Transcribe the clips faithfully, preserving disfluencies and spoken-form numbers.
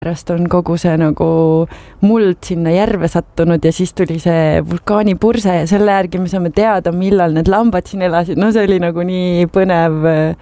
pärast on kogu see nagu muld sinna järve sattunud ja siis tuli see vulkaanipurse ja selle järgi me saame teada, millal need lambad siin elasid. No see oli nagu nii põnev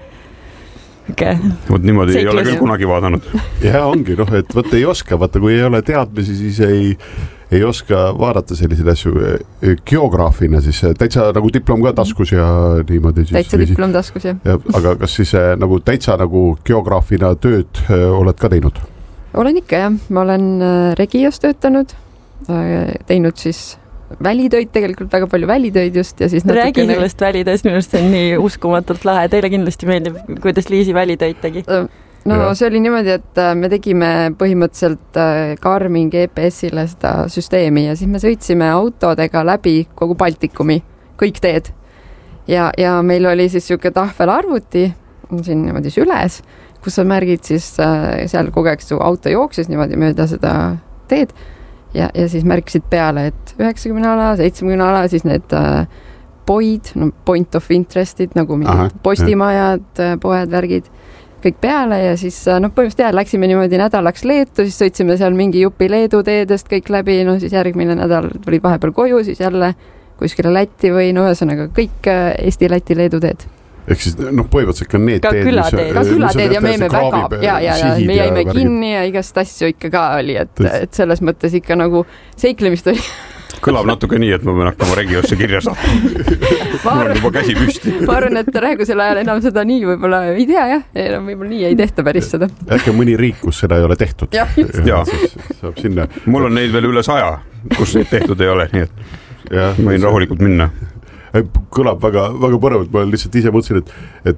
okay. Vot niimoodi Seiklus. Ei ole küll kunagi vaadanud. Ja ongi, noh, et võtta ei oska, vaata kui ei ole teadmisi, siis ei, ei oska vaadata selliseid asju geograafina, siis täitsa nagu diplom ka taskus ja niimoodi. Täitsa siis, diplom taskus, jah. Ja, aga kas siis nagu täitsa nagu geograafina tööd oled ka teinud? Olen ikka, jah. Ma olen Regios töötanud, teinud siis välitöid, tegelikult väga palju välitöid just. Ja siis räägi natukene... sellest välitööst, minu arust see on nii uskumatult lahe. Teile kindlasti meeldib, kuidas Liisi välitöid tegi. No ja. See oli niimoodi, et me tegime põhimõtteliselt Garmin G P S-ile seda süsteemi ja siis me sõitsime autodega läbi kogu Baltikumi, kõik teed. Ja, ja meil oli siis siuke tahvelarvuti siin niimoodi süles, kus sa märgid siis äh, seal kogu aeg su auto jooksis niimoodi mööda seda teed ja, ja siis märkisid peale, et üheksakümne ala, seitsmekümne ala, siis need äh, poid, no point of interestid, nagu mingid postimajad, poed, värgid, kõik peale ja siis noh, põhimõtteliselt jah, läksime niimoodi nädalaks Leetu, siis sõitsime seal mingi jupi Leedu teedest kõik läbi, no siis järgmine nädal tulid vahepeal koju, siis jälle kuskile Lätti või no ühesõnaga kõik Eesti, Läti, Leedu teed. Ehk siis noh, põhimõtteliselt ka need ka teed, külateed, ka külateed ja me jäime väga, ja, ja, ja me jäime ja kinni ja igast asju ikka ka oli, et, et selles mõttes ikka nagu seiklemist oli. Kõlab natuke nii, et ma pean hakkama Regiosse kirja saama. Mul on juba käsi püsti. Ma arvan, et praegusel ajal enam seda nii võib-olla ei tea, jah. Enam võib-olla nii ei tehta päris seda. Äkki mõni riik, kus seda ei ole tehtud. Jah, ja, saab sinna. Mul on neid veel üle saja, kus neid tehtud ei ole, nii et ja, ma võin rahulikult minna. Kõlab väga, väga põrevalt, ma lihtsalt ise mõtlesin, et,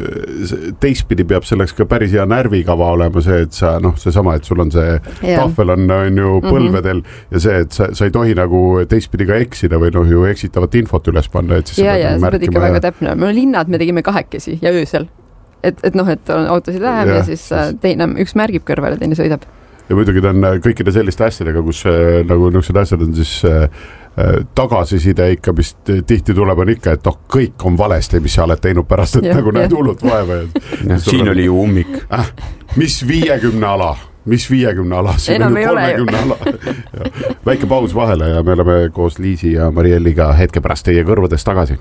et teistpidi peab selleks ka päris hea närvikava olema see, et sa, noh, see sama, et sul on see yeah. tahvel on, on ju põlvedel mm-hmm. ja see, et sa, sa ei tohi nagu teistpidi ka eksida või noh, ju eksitavat infot üles panna. Et siis ja, ja, see pead ikka väga täpne. Me linnad me tegime kahekesi ja öösel. Et, et noh, et on autosid vähem ja, ja siis teine, üks märgib kõrval ja teine sõidab. Ja muidugi ta on kõikide selliste asjadega, kus nagu niisugused asjad on siis tagasiside ikka, mis tihti tuleb on ikka, et noh, kõik on valesti, mis sa oled teinud pärast, et ja, nagu näed hullult vaeva. Siin oli ju ummik. Äh, mis viiekümne ala? Mis viiekümne ala? Siin enam on ju kolmekümne ala. Väike paus vahele ja me oleme koos Liisi ja Marielliga hetke pärast teie kõrvades tagasi.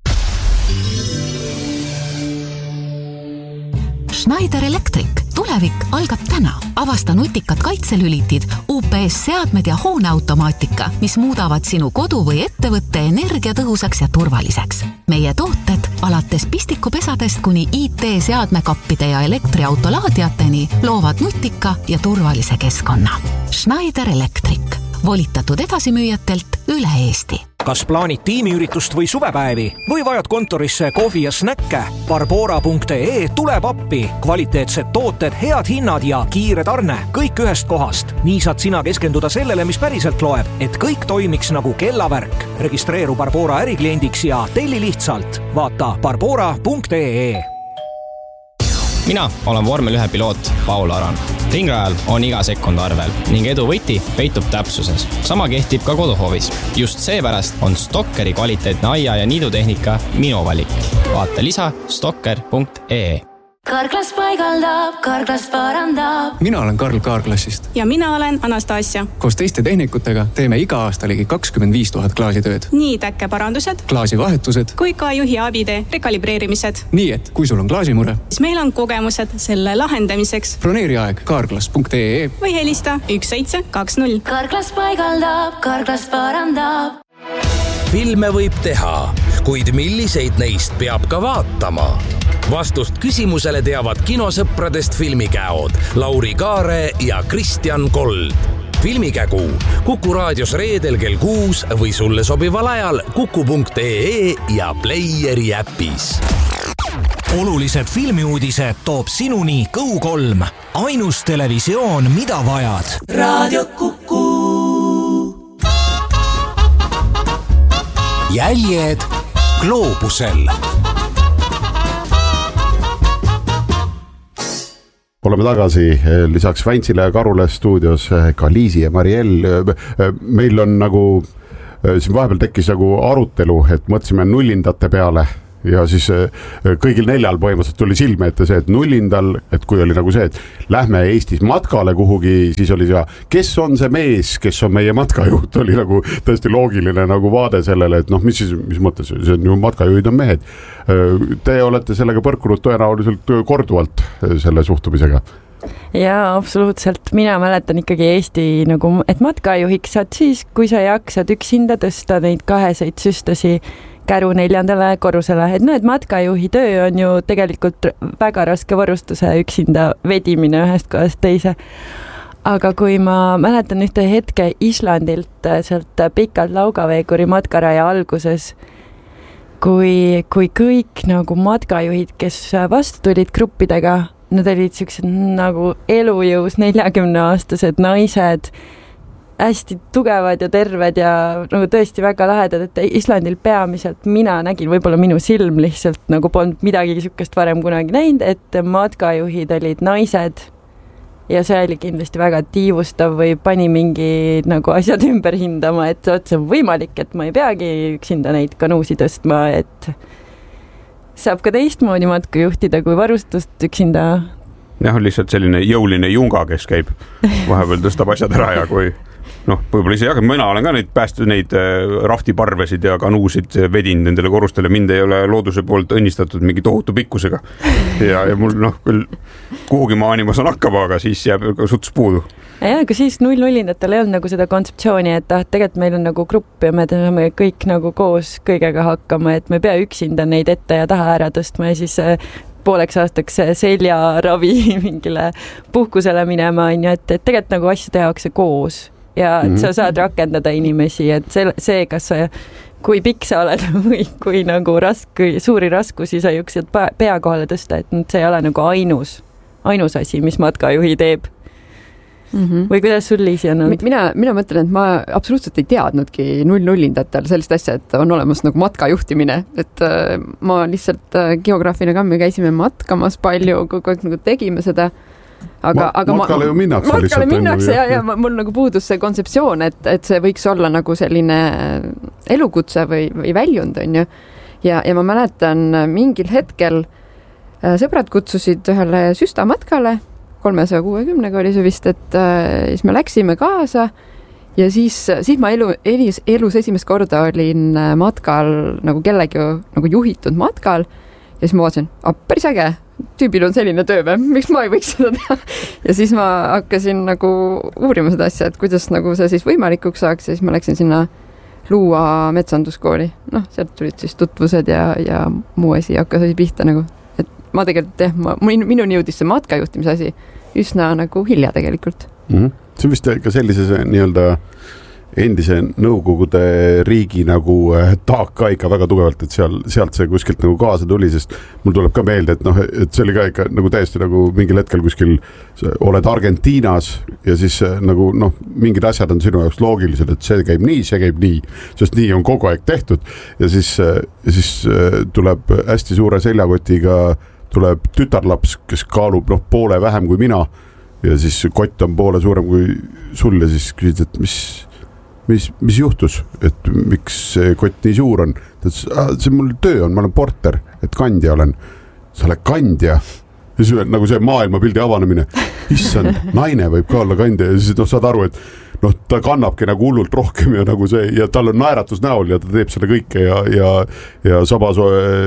Schneider Electric. Tulevik algab täna. Avasta nutikad kaitselülitid, U P S-seadmed ja hooneautomaatika, mis muudavad sinu kodu või ettevõtte energiatõhusaks ja turvaliseks. Meie tooted alates pistikupesadest kuni I T-seadmekappide ja elektriautolaadiateni loovad nutika ja turvalise keskkonna. Schneider Electric. Volitatud edasimüüjatelt üle Eesti. Kas plaanid tiimiüritust või suvepäevi või vajad kontorisse kohvi ja snäkke? Barbora punkt ee tuleb appi. Kvaliteetsed tooted, head hinnad ja kiire tarne. Kõik ühest kohast. Nii saad sina keskenduda sellele, mis päriselt loeb, et kõik toimiks nagu kellavärk. Registreeru Barbora ärikliendiks ja telli lihtsalt. Vaata barbora punkt ee. Mina olen vormel ühe piloot Paul Aran. Ringrajal on iga sekund arvel ning edu võti peitub täpsuses. Sama kehtib ka koduhoovis. Just seepärast on Stokkeri kvaliteetne aia- ja niidutehnika minu valik. Vaata lisa stokker punkt ee. Karklas paigaldab, Karklas parandab. Mina olen Karl Kaarklassist. Ja mina olen Anastasia. Koos teiste tehnikutega teeme iga aasta ligi kakskümmend viis tuhat klaasitööd. Nii täkkeparandused, klaasivahetused kui ka juhi abide rekalibreerimised. Nii et kui sul on klaasimure, siis meil on kogemused selle lahendamiseks. Broneeri aeg karklas punkt ee või helista üks seitse kaks null. Karklas paigaldab, Karklas parandab. Filme võib teha, kuid milliseid neist peab ka vaatama? Vastust küsimusele teavad kinosõpradest filmikäod Lauri Kaare ja Kristjan Kold. Filmikägu Kuku raadios reedel kell kuus või sulle sobival ajal kuku punkt ee ja Playeri äpis. Olulised filmiuudised toob sinuni Go kolm. Ainus televisioon, mida vajad. Raadio Kuku. Jäljed gloobusel. Oleme tagasi lisaks Väntsile ja Karule stuudios ka Liisi ja Mariell. Meil on nagu, siin vahepeal tekkis nagu arutelu, et mõtlesime nullindate peale ja siis kõigil neljal põhimõtteliselt tuli silme ette see, et nullindal, et kui oli nagu see, et lähme Eestis matkale kuhugi, siis oli see, kes on see mees, kes on meie matkajuht, oli nagu tõesti loogiline nagu vaade sellele, et noh, mis siis, mis mõttes, see on ju matkajuhid on mehed. Te olete sellega põrkunud tõenäoliselt korduvalt selle suhtumisega. Jaa, absoluutselt. Mina mäletan ikkagi Eesti, nagu, et matkajuhiks saad siis, kui sa jaksad üksinda tõsta neid kaheseid süstasi käru neljandale korrusele. Et no, et matkajuhi töö on ju tegelikult väga raske varustuse üksinda vedimine ühest kohast teise. Aga kui ma mäletan ühte hetke Islandilt sealt pikalt Laugaveeguri matkaraja alguses, kui, kui kõik nagu matkajuhid, kes vastu tulid gruppidega, nad olid siuksed nagu elujõus neljakümne aastased naised, hästi tugevad ja terved ja nagu tõesti väga lahedad, et Islandil peamiselt mina nägin, võib-olla minu silm lihtsalt nagu polnud midagi niisugust varem kunagi näinud, et matkajuhid olid naised ja see oli kindlasti väga tiivustav või pani mingi nagu asjad ümber hindama, et see on võimalik, et ma ei peagi üksinda neid kanuusi tõstma, et saab ka teistmoodi matku juhtida kui varustust üksinda. Jah, on lihtsalt selline jõuline junga, kes käib vahepeal tõstab asjad ära ja kui noh, võib-olla ise jagab, mina olen ka neid päästu, neid raftiparvesid ja kanuusid vedin nendele korrustele, mind ei ole looduse poolt õnnistatud mingi tohutu pikkusega ja, ja mul noh, küll kuhugi maani ma saan hakkama, aga siis jääb ka suts puudu. Ja, aga siis null-nullindatel ei olnud nagu seda kontseptsiooni, et ah, tegelikult meil on nagu grupp ja me teeme kõik nagu koos kõigega hakkama, et me pea üksinda neid ette ja taha ära tõstma ja siis pooleks aastaks seljaravi mingile puhkusele minema, et, et tegelikult nagu asju tehakse koos ja et sa saad rakendada inimesi, et see, see kas sa, kui pikk sa oled või kui nagu raske, suuri raskusi sa jõuaksid pea kohale tõsta, et see ei ole nagu ainus, ainus asi, mis matkajuhi teeb. Mm-hmm. Või kuidas sul Liisi on olnud? Mina, mina mõtlen, et ma absoluutselt ei teadnudki null-nullindatel sellist asja, et on olemas nagu matkajuhtimine, et ma lihtsalt geograafina ka me käisime matkamas palju, kogu aeg nagu tegime seda, aga, aga matkale ju minnakse matkale lihtsalt. Minnakse ja, ja mul nagu puudus see kontseptsioon, et, et see võiks olla nagu selline elukutse või, või väljund, on ju. Ja, ja ma mäletan mingil hetkel sõbrad kutsusid ühele süstamatkale, kolmesaja kuuekümnega oli see vist, et äh, siis me läksime kaasa ja siis, siis ma elu, elus, elus esimest korda olin matkal nagu kellegi nagu juhitud matkal ja siis ma vaatasin, ah, päris äge, tüübil on selline töö või, miks ma ei võiks seda teha ja siis ma hakkasin nagu uurima seda asja, et kuidas nagu see siis võimalikuks saaks ja siis ma läksin sinna Luua metsanduskooli, noh, sealt tulid siis tutvused ja, ja muu asi hakkas asi pihta nagu. Ma tegelikult, jah, ma, minuni jõudis see matkajuhtimise asi üsna nagu hilja tegelikult. Mm-hmm. See on vist ka sellise nii-öelda endise Nõukogude riigi nagu taak ka ikka väga tugevalt, et seal, sealt see kuskilt nagu kaasa tuli, sest mul tuleb ka meelde, et noh, et see oli ka ikka nagu täiesti nagu mingil hetkel kuskil oled Argentiinas ja siis nagu noh, mingid asjad on sinu jaoks loogilised, et see käib nii, see käib nii, sest nii on kogu aeg tehtud ja siis, ja siis tuleb hästi suure seljakotiga tuleb tütarlaps, kes kaalub noh, poole vähem kui mina ja siis kott on poole suurem kui sul ja siis küsid, et mis mis, mis juhtus, et miks see kott nii suur on? See mul töö on, ma olen porter, et kandja olen. Sa oled kandja? Ja siis nagu see maailmapildi avanemine. Issand, naine võib ka olla kandja ja siis noh, saad aru, et noh, ta kannabki nagu hullult rohkem ja nagu see, ja tal on naeratus näol ja ta teeb selle kõike ja, ja, ja samas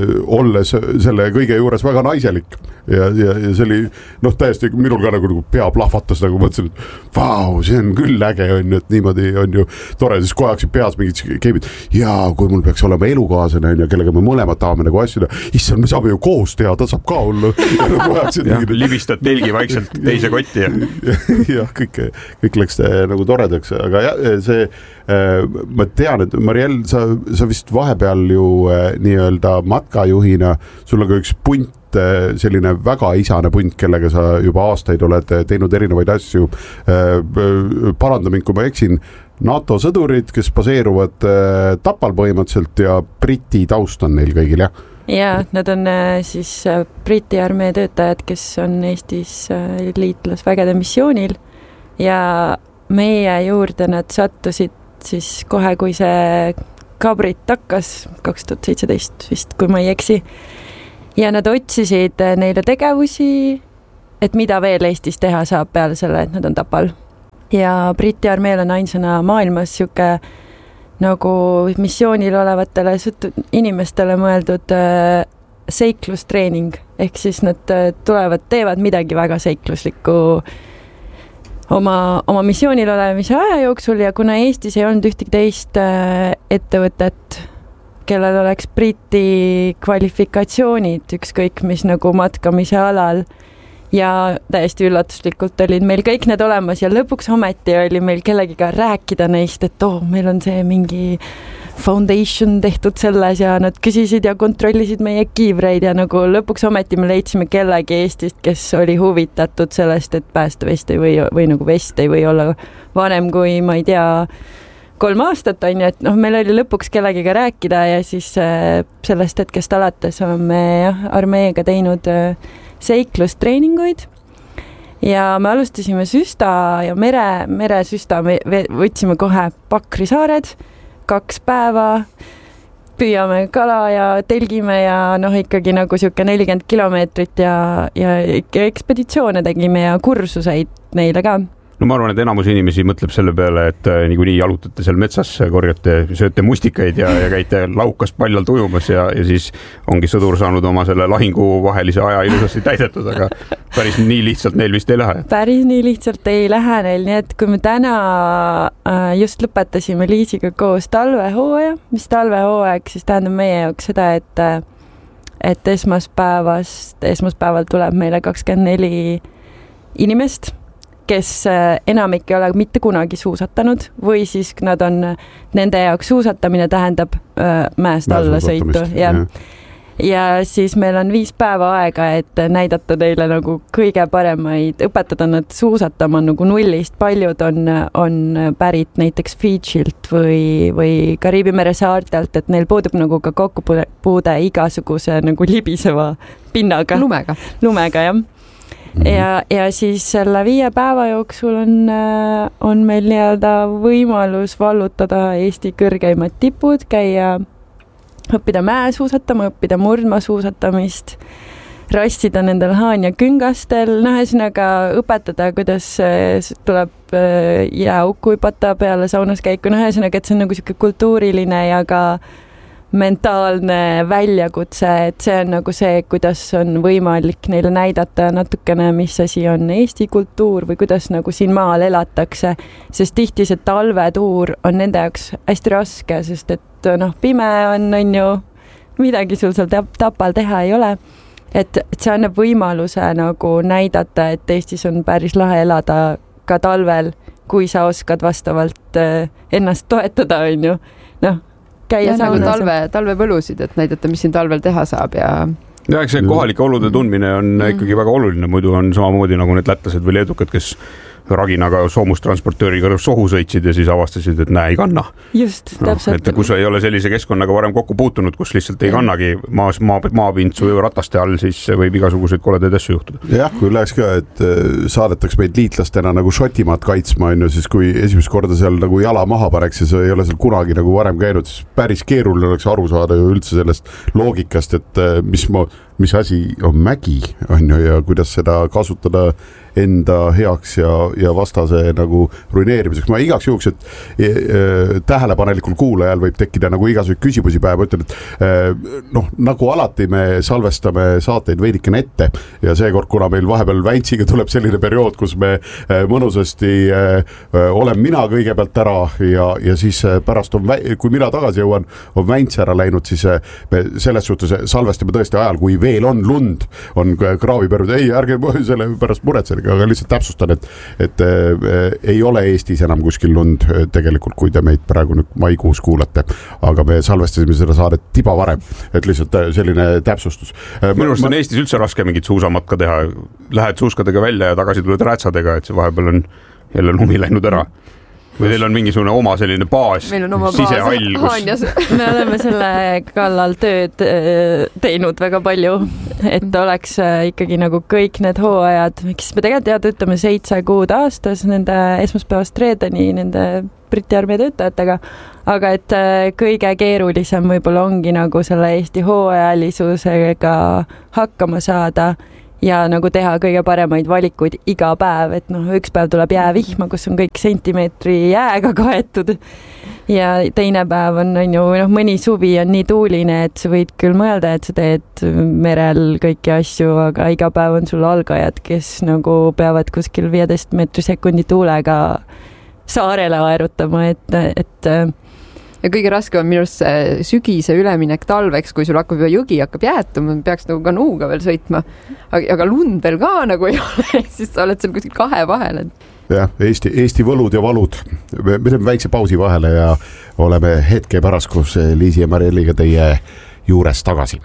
olles selle kõige juures väga naiselik ja, ja, ja see oli noh, täiesti minul ka nagu, nagu pea plahvatas nagu mõtlesin, et vau, see on küll äge on ju, et niimoodi on ju tore, siis kohe hakkasid peas mingid keemid ja kui mul peaks olema elukaaslane ja kellega me mõlemad tahame nagu asju, issand, me saame ju koos teha, ta saab ka olla ja, ja libistad telgi vaikselt teise kotti ja ja kõik, kõik läks nagu tore toredaks, aga jah, see, ma tean, et Mariel, sa, sa vist vahepeal ju nii-öelda matkajuhina, sul on ka üks punt, selline väga isane punt, kellega sa juba aastaid oled teinud erinevaid asju. Paranda mind, kui ma eksin, NATO sõdurid, kes baseeruvad Tapal põhimõtteliselt ja Briti taust on neil kõigil, jah? Ja, nad on siis Briti armee töötajad, kes on Eestis liitlasvägede missioonil ja meie juurde nad sattusid siis kohe, kui see Kabrit hakkas kaks tuhat seitseteist vist, kui ma ei eksi. Ja nad otsisid neile tegevusi, et mida veel Eestis teha saab peale selle, et nad on Tapal. Ja Briti armeel on ainsana maailmas siuke nagu missioonil olevatele inimestele mõeldud seiklustreening, ehk siis nad tulevad, teevad midagi väga seikluslikku oma, oma missioonil olemise aja jooksul ja kuna Eestis ei olnud ühtegi teist ettevõtet, kellel oleks Briti kvalifikatsioonid ükskõik mis nagu matkamise alal ja täiesti üllatuslikult olid meil kõik need olemas ja lõpuks ometi oli meil kellegiga rääkida neist, et oh, meil on see mingi foundation tehtud selles ja nad küsisid ja kontrollisid meie kiivreid ja nagu lõpuks ometi me leidsime kellegi Eestist, kes oli huvitatud sellest, et päästevest ei või, või nagu vest ei või olla vanem kui, ma ei tea, kolm aastat on ju, et noh, meil oli lõpuks kellegiga rääkida ja siis sellest hetkest alates oleme jah, armeega teinud seiklustreeninguid ja me alustasime süsta ja mere, meresüsta me võtsime kohe Pakri saared, kaks päeva, püüame kala ja telgime ja noh, ikkagi nagu siuke nelikümmend kilomeetrit ja, ja ikka ekspeditsioone tegime ja kursuseid neile ka. No ma arvan, et enamus inimesi mõtleb selle peale, et nii nii jalutate seal metsas, korjate, sööte mustikaid ja, ja käite laukas paljal tujumas ja, ja siis ongi sõdur saanud oma selle lahingu vahelise aja ilusasti täidetud, aga päris nii lihtsalt neil vist ei lähe. Päris nii lihtsalt ei lähe neil, nii et kui me täna just lõpetasime Liisiga koos talvehooaja, mis talvehooaeg siis tähendab meie jaoks seda, et, et esmaspäevast, esmaspäeval tuleb meile kakskümmend neli inimest, kes enamik ei ole mitte kunagi suusatanud või siis nad on, nende jaoks suusatamine tähendab äh, mäest alla sõitu. Ja. ja siis meil on viis päeva aega, et näidata neile nagu kõige paremaid, õpetada nad suusatama nagu nullist. Paljud on, on pärit näiteks Fidžilt või, või Kariibi mere saartelt, et neil puudub nagu ka kokkupuude igasuguse nagu libiseva pinnaga. Lumega. Lumega, jah. Mm-hmm. Ja, ja siis selle viie päeva jooksul on, on meil nii-öelda võimalus vallutada Eesti kõrgeimad tipud, käia, õppida mäesuusatama, õppida murdmaasuusatamist, rassida nendel haan- ja küngastel, noh, ühesõnaga õpetada, kuidas tuleb jääauku hüpata peale saunas käiku, noh, ühesõnaga, et see on nagu siuke kultuuriline ja ka mentaalne väljakutse, et see on nagu see, kuidas on võimalik neile näidata natukene, mis asi on Eesti kultuur või kuidas nagu siin maal elatakse, sest tihti see talvetuur on nende jaoks hästi raske, sest et noh, pime on, on ju, midagi sul seal Tapal teha ei ole. Et, et see annab võimaluse nagu näidata, et Eestis on päris lahe elada ka talvel, kui sa oskad vastavalt ennast toetada, on ju, noh, käia ja, nagu talve, talvepõlusid, et näidata, mis siin talvel teha saab ja ja eks see kohalike olude tundmine on mm. ikkagi väga oluline, muidu on samamoodi nagu need lätlased või leedukad, kes raginaga soomustransportööri kõrv sohu sõitsid ja siis avastasid, et näe, ei kanna. Just, no, täpselt. Et kui sa ei ole sellise keskkonnaga varem kokku puutunud, kus lihtsalt ei kannagi maas, maa, maapintsu ja rataste all, siis võib igasuguseid koledaid asju juhtuda. Jah, kui läheks ka, et saadetaks meid liitlastena nagu Šotimaad kaitsma, on ju, siis kui esimest korda seal nagu jala maha paneks ja sa ei ole seal kunagi nagu varem käinud, siis päris keeruline oleks aru saada ju üldse sellest loogikast, et mis, ma, mis asi on mägi, on ju, ja kuidas seda kasutada enda heaks ja, ja vastase nagu ruineerimiseks. Ma igaks juhuks, et e, e, tähelepanelikul kuulajal võib tekkida nagu igasuguseid küsimusi päeva. Ütlen, et e, noh, nagu alati me salvestame saateid veidikene ette ja seekord, kuna meil vahepeal Väintsiga tuleb selline periood, kus me e, mõnusasti e, olen mina kõigepealt ära ja, ja siis pärast on, kui mina tagasi jõuan, on Väints ära läinud, siis me selles suhtes salvestame tõesti ajal, kui veel on lund, on kraavipärud. Ei, ärge selle pärast muretseda, aga lihtsalt täpsustan, et, et äh, ei ole Eestis enam kuskil lund tegelikult, kui te meid praegu nüüd maikuus kuulate, aga me salvestasime seda saadet tiba varem, et lihtsalt selline täpsustus. Minu arust on Eestis üldse raske mingit suusamatka teha. Lähed suuskadega välja ja tagasi tuled räätsadega, et see vahepeal on jälle lumi läinud ära. või teil on mingisugune oma selline baas, sisehall, kus me oleme selle kallal tööd teinud väga palju, et oleks ikkagi nagu kõik need hooajad, miks me tegelikult jah töötame seitse kuud aastas nende esmaspäevast reedeni nende Briti armee töötajatega, aga et kõige keerulisem võib-olla ongi nagu selle Eesti hooajalisusega hakkama saada ja nagu teha kõige paremaid valikuid iga päev, et noh, üks päev tuleb jäävihma, kus on kõik sentimeetri jääga kaetud ja teine päev on, on ju, noh, mõni suvi on nii tuuline, et sa võid küll mõelda, et sa teed merel kõiki asju, aga iga päev on sul algajad, kes nagu peavad kuskil viieteist meetri sekundi tuulega saarele aerutama, et, et ja kõige raske on minu arust see sügise üleminek talveks, kui sul hakkab juba jõgi hakkab jäätuma, peaks nagu kanuuga veel sõitma, aga, aga lund veel ka nagu ei ole, siis sa oled seal kuskil kahe vahel. Jah, Eesti, Eesti võlud ja valud. Me teeme väikse pausi vahele ja oleme hetke pärast, kus Liisi ja Marielliga teie juures tagasi.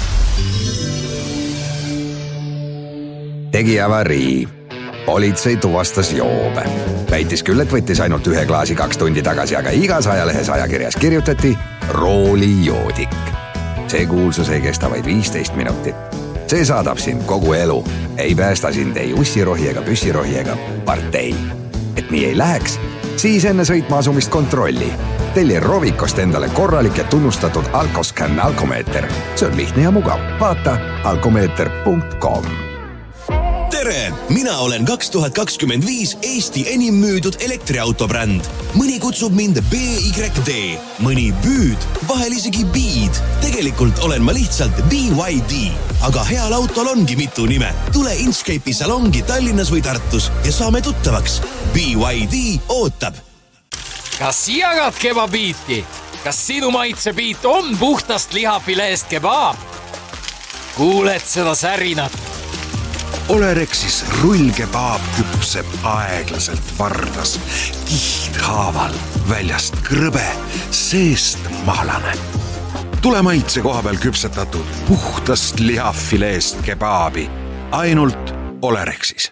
Tegi avarii. Politsei tuvastas joobe. Väitis küll, et võttis ainult ühe klaasi kaks tundi tagasi, aga igas ajalehes ajakirjas kirjutati roolijoodik. See kuulsus ei kesta vaid viisteist minutit. See saadab sind kogu elu. Ei päästa sind ei ussirohi ega püssirohi ega partei. Et nii ei läheks, siis enne sõitma asumist kontrolli. Telli Rovikost endale korralik ja tunnustatud Alkoscan alkomeeter. See on lihtne ja mugav. Vaata alkomeeter punkt com. Tere! Mina olen kaks tuhat kakskümmend viis Eesti enim müüdud elektriautobränd. Mõni kutsub mind B Y D, mõni Büüd, vahel isegi Beed. Tegelikult olen ma lihtsalt B Y D, aga heal autol ongi mitu nime. Tule Inchcape'i salongi Tallinnas või Tartus ja saame tuttavaks. B Y D ootab. Kas jagad kebabiiti? Kas sinu maitsebiit on puhtast lihafileest kebaab? Kuuled seda särinat? Olerexis rullkebaab küpseb aeglaselt vardas, kihthaaval, väljast krõbe, seest mahlane. Tule maitse koha peal küpsetatud puhtast lihafileest kebaabi, ainult Olerexis.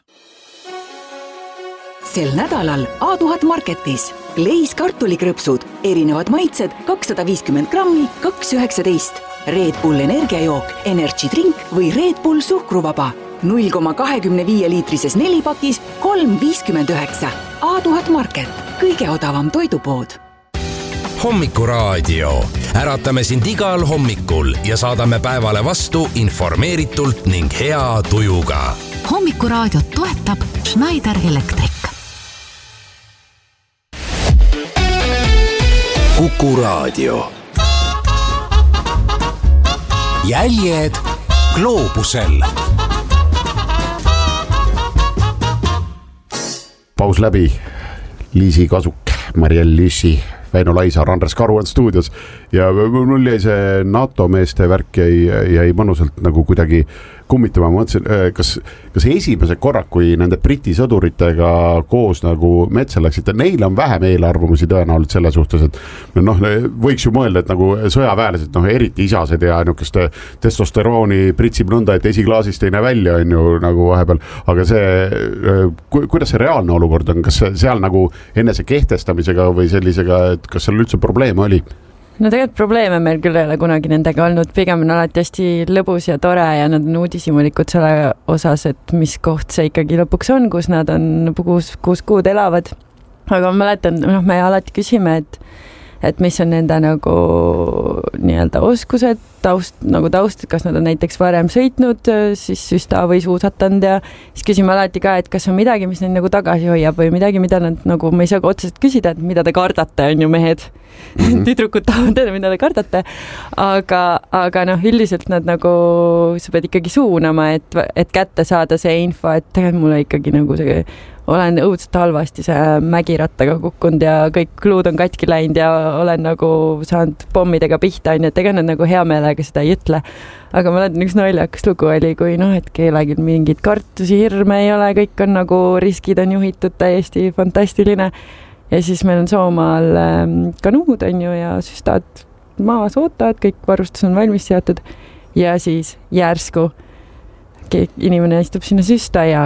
Sel nädalal A tuhat Marketis Leis kartulikrõpsud, erinevad maitsed kakssada viiskümmend grammi, kaks üheksateist. Red Bull energiajook, Energy Drink või Red Bull suhkruvaba. null koma kakskümmend viis liitrises nelipakis, kolm viiskümmend üheksa. A tuhat Market, kõige odavam toidupood. Hommikuraadio. Äratame sind igal hommikul ja saadame päevale vastu informeeritult ning hea tujuga. Hommikuraadiot toetab Schneider Electric. Kuku Raadio. Jäljed gloobusel. Paus läbi. Liisi Kasuk, Mariell Lüssi, Väino Laisa, Andres Karu on stuudios ja mul jäi see NATO meeste värk jäi, jäi mõnusalt nagu kuidagi kummitama. Ma mõtlesin, kas, kas esimese korra, kui nende Briti sõduritega koos nagu metsa läksite, neil on vähem eelarvamusi tõenäoliselt selle suhtes, et noh, võiks ju mõelda, et nagu sõjaväelased, noh, eriti isased ja niisuguste testosterooni pritsib nõnda, et esiklaasist ei näe välja, on ju nagu vahepeal, aga see, kuidas see reaalne olukord on, kas seal nagu enese kehtestamisega või sellisega, et kas seal üldse probleeme oli? No tegelikult probleeme meil küll ei ole kunagi nendega olnud, pigem on alati hästi lõbus ja tore ja nad on uudishimulikud selle osas, et mis koht see ikkagi lõpuks on, kus nad on kuus, kuus kuud elavad. Aga ma mäletan, noh, me alati küsime, et, et mis on nende nagu nii-öelda oskused, taust, nagu taust, kas nad on näiteks varem sõitnud, siis süsta või suusatanud ja siis küsime alati ka, et kas on midagi, mis neid nagu tagasi hoiab või midagi, mida nad nagu, me ei saa otseselt küsida, et mida te kardate, on ju mehed. Mm-hmm. Tüdrukud tahavad teada, mida te kardate, aga, aga noh, üldiselt nad nagu, sa pead ikkagi suunama, et, et kätte saada see info, et tegelikult mulle ikkagi nagu see, olen õudselt halvasti see mägirattaga kukkunud ja kõik luud on katki läinud ja olen nagu saanud pommidega pihta, on ju, et ega nad nagu hea meelega seda ei ütle. Aga ma olen üks naljakas lugu oli, kui noh, et kellelgi mingid kartusi, hirme ei ole, kõik on nagu riskid on juhitud täiesti fantastiline. Ja siis meil on Soomaal kanuud on ju ja süstad maas ootavad, kõik varustus on valmis seatud ja siis järsku inimene istub sinna süsta ja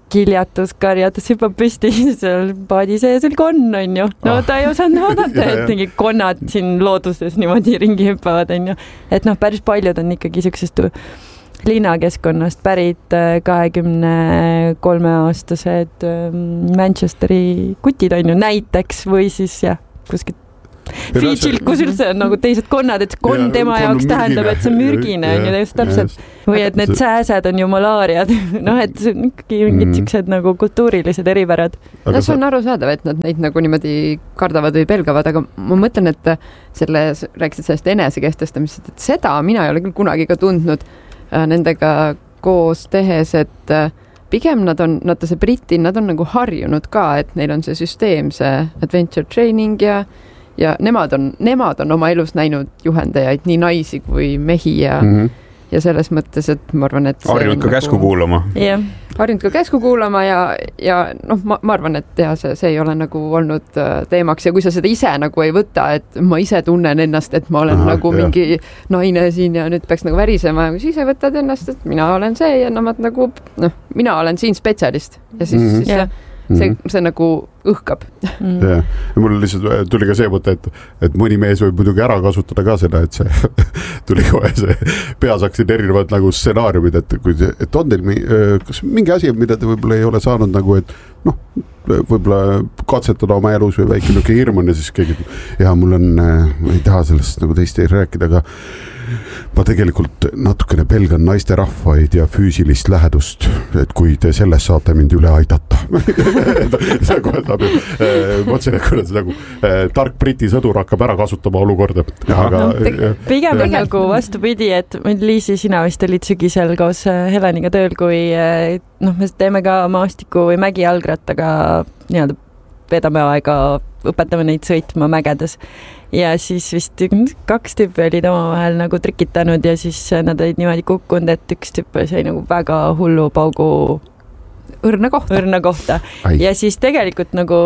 kiljatuskarjatus hüppab püsti, seal paadi sees oli konn, on ju. No ta ei osanud vaadata, et mingi konnad siin looduses niimoodi ringi hüppavad, on ju. Et noh, päris paljud on ikkagi siuksest linnakeskkonnast pärit kahekümne kolme aastased Manchesteri kutid, on ju, näiteks või siis jah, kuskilt Fidžilt, kus üldse on nagu teised konnad, et konn tema jaoks tähendab, et see on mürgine, on ju just täpselt. Või et need sääsed on ju malaariad. Noh, et see on ikkagi mingid siuksed nagu kultuurilised eripärad. No see on arusaadav, et nad neid nagu niimoodi kardavad või pelgavad, aga ma mõtlen, et selle, rääkisid sellest enesekehtestamisest, et seda mina ei ole küll kunagi ka tundnud nendega koos tehes, et pigem nad on, nad see Briti, nad on nagu harjunud ka, et neil on see süsteem, see adventure training ja ja nemad on, nemad on oma elus näinud juhendajaid, nii naisi kui mehi ja, mm-hmm. ja selles mõttes, et ma arvan, et harjunud ka nagu, käsku kuulama. Yeah. Harjunud ka käsku kuulama ja, ja noh, ma, ma arvan, et ja see, see ei ole nagu olnud teemaks ja kui sa seda ise nagu ei võta, et ma ise tunnen ennast, et ma olen Aha, nagu jah. mingi naine siin ja nüüd peaks nagu värisema ja kui sa ise võtad ennast, et mina olen see ja nemad nagu, noh, mina olen siin spetsialist ja siis, mm-hmm. siis yeah. see, see nagu õhkab. Mm. Ja, ja mul lihtsalt tuli ka see mõte, et, et mõni mees võib muidugi ära kasutada ka seda, et see tuli kohe see peas hakkasid erinevad nagu stsenaariumid, et, kui, et on teil kas mingi asi, mida te võib-olla ei ole saanud nagu, et noh, võib-olla katsetada oma elus või väike niuke hirm on ja siis keegi, ja mul on, ma ei taha sellest nagu teiste rääkida, aga ma tegelikult natukene pelgan naiste rahvaid ja füüsilist lähedust, et kui te selles saate mind üle aidata. see kohe saab ju, mõtlesin, et kuidas nagu tark briti sõdur hakkab ära kasutama olukorda. Aga, no, pigem on nagu vastupidi, et Liisi, sina vist olid sügisel koos Heleniga tööl, kui noh, me teeme ka maastiku või mägijalgrattaga nii-öelda vedame aega, õpetame neid sõitma mägedes. Ja siis vist kaks tüüpi olid omavahel nagu trikitanud ja siis nad olid niimoodi kukkunud, et üks tüüp sai nagu väga hullu paugu õrna kohta. Õrna kohta. Ja siis tegelikult nagu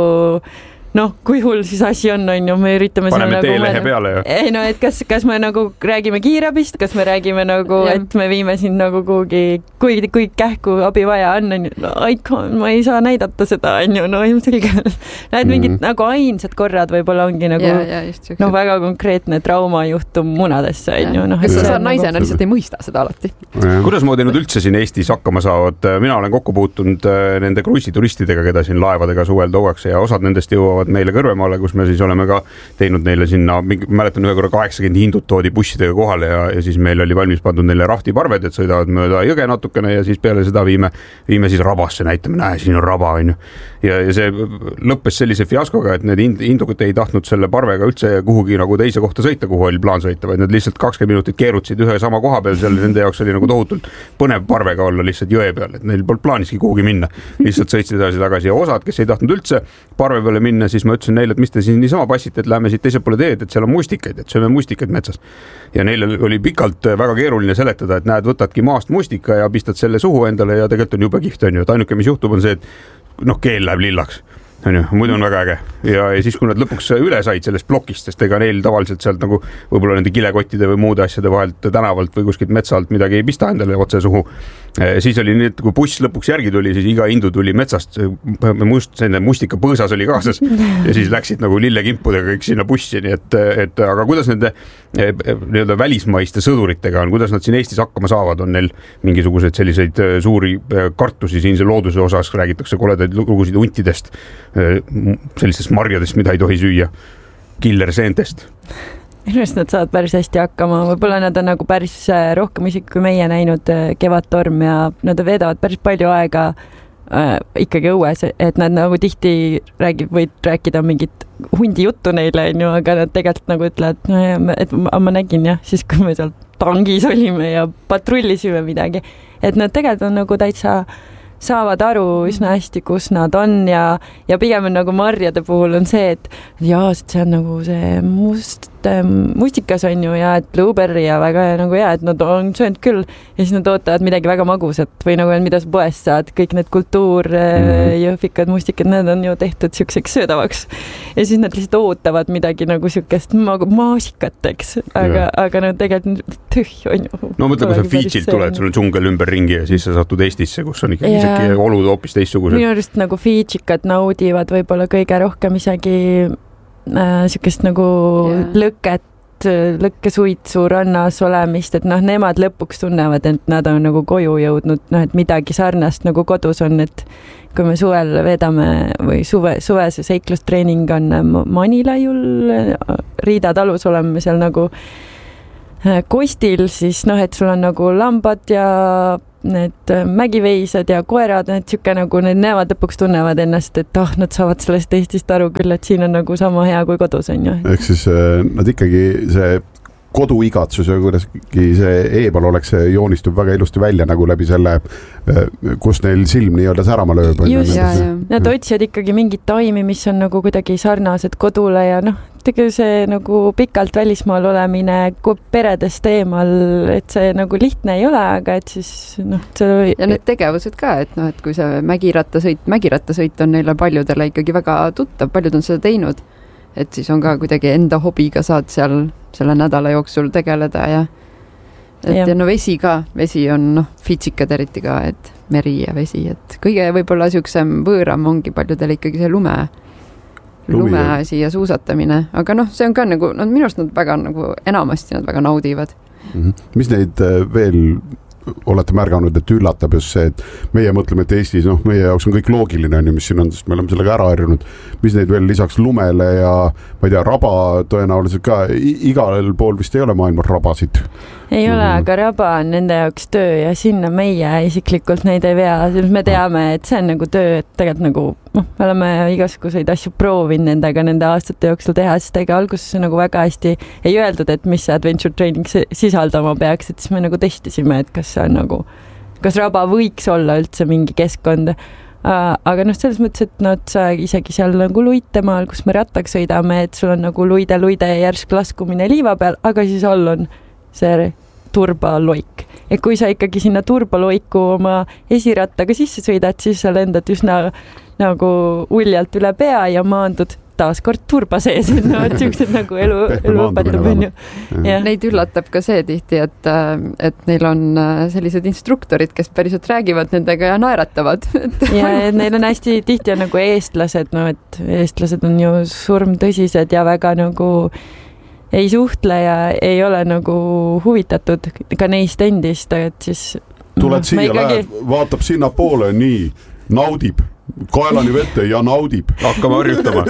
noh, kui hull siis asi on, on ju, me üritame paneme nagu teelehe peale ju. Ei no, et kas, kas me nagu räägime kiirabist, kas me räägime nagu, ja. et me viime siin nagu kuhugi, kui, kui kähku abi vaja on, on ju, no, icon, ma ei saa näidata seda, on ju, no ilmselge. Näed mingid mm. nagu ainsad korrad võib-olla ongi nagu, ja, ja, no väga konkreetne traumajuhtum munadesse, on ju. No, kes sa saad naisena nagu... lihtsalt ei mõista seda alati. Kuidas moodi nad üldse siin Eestis hakkama saavad? Mina olen kokku puutunud nende kruisituristidega, keda siin laevadega suvel tuuakse ja osad nendest jõuavad meile Kõrvemaale, kus me siis oleme ka teinud neile sinna, mäletan ühe korra kaheksakümmend hindut toodi bussidega kohale ja, ja siis meil oli valmis pandud neile raftiparved, et sõidavad mööda jõge natukene ja siis peale seda viime, viime siis rabasse, näitame, näe, siin on raba, on ju. Ja, ja see lõppes sellise fiaskoga, et need hindukad ei tahtnud selle parvega üldse kuhugi nagu teise kohta sõita, kuhu oli plaan sõita, vaid nad lihtsalt kakskümmend minutit keerutasid ühe sama koha peal, seal nende jaoks oli nagu tohutult põnev parvega olla lihtsalt jõe peal, et neil polnud plaaniski kuhugi minna, lihtsalt sõitsid edasi tagasi ja osad, kes ei tahtnud üldse parve peale minna, siis ma ütlesin neile, et mis te siin niisama passite, et lähme siit teisel poole teed, et seal on mustikaid, et sööme mustikaid metsas. Ja neile oli pikalt väga keeruline seletada, et näed, võtadki maast mustika ja pistad selle suhu endale ja tegelikult on jube kihvt, on ju, et ainuke, mis juhtub, on see, et noh, keel läheb lillaks. On ju, muidu on väga äge. Ja, ja siis, kui nad lõpuks üle said sellest plokist, sest ega neil tavaliselt sealt nagu võib-olla nende kilekottide või muude asjade vahelt tänavalt või kuskilt metsalt midagi ei pista endale otse suhu. Siis oli nii, et kui buss lõpuks järgi tuli, siis iga indu tuli metsast, must, selline mustika põõsas oli kaasas ja siis läksid nagu lillekimpudega kõik sinna bussi, nii et, et aga kuidas nende nii-öelda välismaiste sõduritega on, kuidas nad siin Eestis hakkama saavad, on neil mingisuguseid selliseid suuri kartusi siinse looduse osas, räägitakse koledaid lugusid huntidest, sellistest marjadest, mida ei tohi süüa, killerseentest. Minu arust nad saavad päris hästi hakkama, võib-olla nad on nagu päris rohkem isegi kui meie näinud kevadtorm ja nad vedavad päris palju aega äh, ikkagi õues, et nad nagu tihti räägib, võid rääkida mingit hundi juttu neile, ju, aga nad tegelikult nagu ütlevad, no ja, et ma, ma nägin jah, siis kui me seal tangis olime ja patrullisime midagi, et nad tegelikult on nagu täitsa saavad aru üsna hästi, kus nad on ja, ja pigem on nagu marjade puhul on see, et jaa, see on nagu see must et mustikas on ju ja et blueberry ja väga nagu hea, et nad on söönud küll ja siis nad ootavad midagi väga magusat või nagu, mida sa poest saad, kõik need kultuur mm-hmm. jõhvikad mustikad, need on ju tehtud siukseks söödavaks ja siis nad lihtsalt ootavad midagi nagu siukest maasikat, eks, aga, aga no tegelikult tüh on ju. No mõtle, kui sa Fiitsilt tuled, sul on džungel ümber ringi ja siis sa satud Eestisse, kus on ikkagi isegi olud hoopis teistsugused. Minu arust nagu fiitšikad naudivad võib-olla kõige rohkem isegi äh, siukest nagu yeah. lõket, lõkkesuitsu rannas olemist, et noh, nemad lõpuks tunnevad, et nad on nagu koju jõudnud, noh, et midagi sarnast nagu kodus on, et kui me suvel veedame või suve, suvese seiklustreening on Manilaiul, Riida talus oleme seal nagu kostil, siis noh, et sul on nagu lambad ja need mägiveisad ja koerad, need siuke nagu need nemad lõpuks tunnevad ennast, et oh, nad saavad sellest Eestist aru küll, et siin on nagu sama hea kui kodus on ju. Ehk siis nad ikkagi see koduigatsus ja kuidagi see eebal oleks, joonistub väga ilusti välja nagu läbi selle, kus neil silm nii-öelda särama lööb. Just, ja, ja. Nad otsivad ikkagi mingit taimi, mis on nagu kuidagi sarnased kodule ja noh, tegelikult see nagu pikalt välismaal olemine peredest eemal, et see nagu lihtne ei ole, aga et siis noh. See... Ja need tegevused ka, et noh, et kui see mägirattasõit, mägirattasõit on neile paljudele ikkagi väga tuttav, paljud on seda teinud, et siis on ka kuidagi enda hobiga saad seal selle nädala jooksul tegeleda ja et ja, ja no vesi ka, vesi on noh, fiitsikad eriti ka, et meri ja vesi, et kõige võib-olla siuksem võõram ongi paljudel ikkagi see lume lumeasi ja suusatamine, aga noh, see on ka nagu, no minu arust nad väga nagu enamasti nad väga naudivad. Mm-hmm. Mis neid veel olete märganud, et üllatab just see, et meie mõtleme, et Eestis, noh, meie jaoks on kõik loogiline, on ju, mis siin on, sest me oleme sellega ära harjunud. Mis neid veel lisaks lumele ja ma ei tea, raba tõenäoliselt ka, igal pool vist ei ole maailmas rabasid. Ei ole, mm-hmm. aga raba on nende jaoks töö ja sinna meie isiklikult neid ei vea. Me teame, et see on nagu töö, et tegelikult nagu, noh, me oleme igasuguseid asju proovinud nendega nende aastate jooksul teha, sest ega alguses nagu väga hästi ei öeldud, et mis see adventure training sisaldama peaks, et siis me nagu testisime, et kas see on nagu, kas raba võiks olla üldse mingi keskkond. Aga noh, selles mõttes, et no, et sa isegi seal nagu luitemaal, kus me rattaks sõidame, et sul on nagu luide-luide järsk laskumine liiva peal, aga siis all on see turbaloik. Ja kui sa ikkagi sinna turbaloiku oma esirattaga sisse sõidad, siis sa lendad üsna nagu uljalt üle pea ja maandud taas kord turba sees, no et siuksed nagu elu, elu õpetab on ju. Ja. Neid üllatab ka see tihti, et, et neil on sellised instruktorid, kes päriselt räägivad nendega ja naeratavad. Ja neil on hästi tihti on nagu eestlased, no et eestlased on ju surmtõsised ja väga nagu ei suhtle ja ei ole nagu huvitatud ka neist endist, et siis tuled no, siia, ikkagi... lähed, vaatab sinna poole, nii, naudib kaelani vette ja naudib. Hakkame harjutama.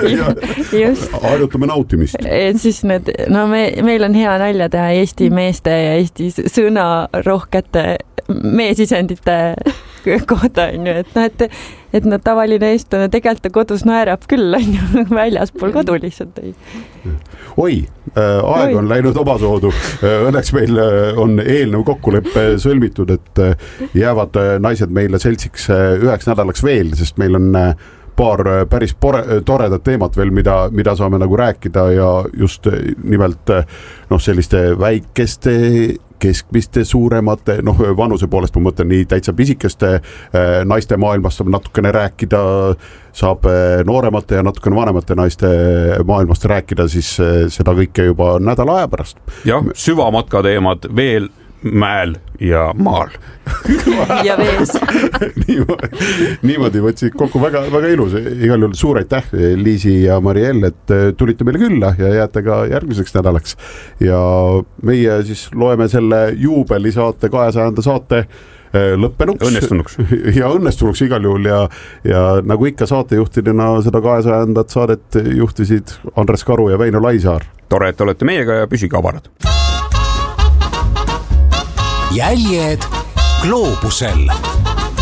Harjutame nautimist. Et siis need, no me, meil on hea nalja teha Eesti meeste ja Eesti sõnarohkete meesisendite kohta, on ju, et, no, et, et no, tavaline eestlane tegelikult kodus naerab küll, on ju, väljaspool kodu lihtsalt ei. Oi, aeg on läinud omasoodu. Õnneks meil on eelnõu kokkuleppe sõlmitud, et jäävad naised meile seltsiks üheks nädalaks veel, sest meil on paar päris pore, toredat teemat veel, mida, mida saame nagu rääkida ja just nimelt noh, selliste väikeste keskmiste, suuremate, noh, vanuse poolest ma mõtlen nii täitsa pisikeste naiste maailmast saab natukene rääkida, saab nooremate ja natukene vanemate naiste maailmast rääkida, siis seda kõike juba nädala aja pärast. Jah, süvamatka teemad veel mäel ja maal. Ja vees. niimoodi, niimoodi võtsid kokku väga, väga ilus. Igal juhul suur aitäh, Liisi ja Marielle, et tulite meile külla ja jääte ka järgmiseks nädalaks. Ja meie siis loeme selle juubelisaate, kahesajanda saate lõppenuks. Õnnestunuks. Ja õnnestunuks igal juhul ja, ja nagu ikka saatejuhtidena seda kahesajandat saadet juhtisid Andres Karu ja Väino Laisaar. Tore, et olete meiega ja püsige avarad. Jäljed gloobusel.